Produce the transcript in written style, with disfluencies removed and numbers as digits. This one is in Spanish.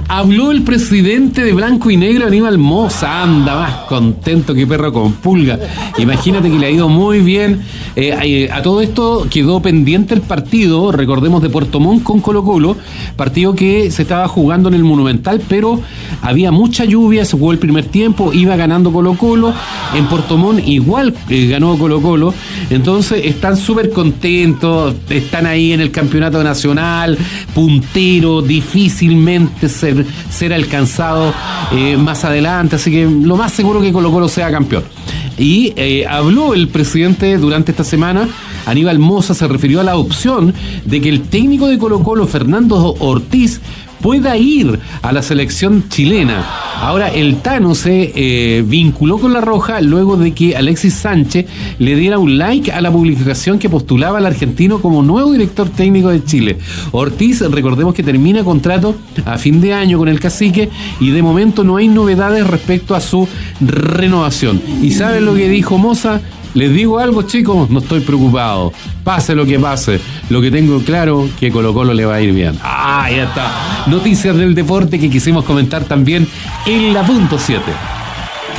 Habló el presidente de Blanco y Negro, Aníbal Mosa. Anda más contento que perro con pulga. Imagínate que le ha ido muy bien. A todo esto quedó pendiente el partido, recordemos, de Puerto Montt con Colo-Colo, partido que se estaba jugando en el Monumental, pero había mucha lluvia, se jugó el primer tiempo, iba ganando Colo-Colo. En Puerto Montt igual ganó Colo-Colo. Entonces están súper contentos, están ahí en el campeonato nacional, puntero, difícilmente ser alcanzado más adelante, así que lo más seguro que Colo-Colo sea campeón. Y habló el presidente durante esta semana, Aníbal Mosa se refirió a la opción de que el técnico de Colo-Colo, Fernando Ortiz, pueda ir a la selección chilena. Ahora, el Tano se vinculó con La Roja luego de que Alexis Sánchez le diera un like a la publicación que postulaba al argentino como nuevo director técnico de Chile. Ortiz, recordemos que termina contrato a fin de año con el Cacique y de momento no hay novedades respecto a su renovación. ¿Y saben lo que dijo Mosa? Les digo algo, chicos, no estoy preocupado. Pase lo que pase. Lo que tengo claro que Colo-Colo le va a ir bien. Ya está. Noticias del deporte que quisimos comentar también en la punto 7.